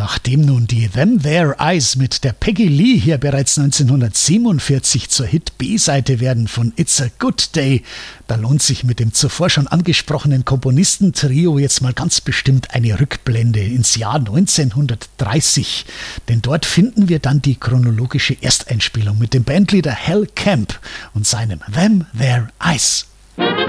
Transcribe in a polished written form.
Nachdem nun die Them There Eyes mit der Peggy Lee hier bereits 1947 zur Hit-B-Seite werden von It's a Good Day, da lohnt sich mit dem zuvor schon angesprochenen Komponistentrio jetzt mal ganz bestimmt eine Rückblende ins Jahr 1930. Denn dort finden wir dann die chronologische Ersteinspielung mit dem Bandleader Hal Kemp und seinem Them There Eyes.